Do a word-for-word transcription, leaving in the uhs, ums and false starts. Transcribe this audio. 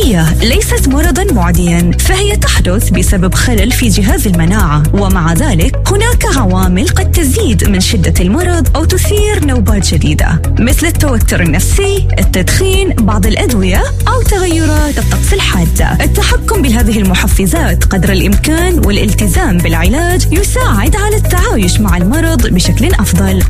الحساسية ليست مرضاً معدياً، فهي تحدث بسبب خلل في جهاز المناعة، ومع ذلك هناك عوامل قد تزيد من شدة المرض أو تثير نوبات جديدة، مثل التوتر النفسي، التدخين، بعض الأدوية أو تغيرات الطقس الحادة. التحكم بهذه المحفزات قدر الإمكان والالتزام بالعلاج يساعد على التعايش مع المرض بشكل أفضل.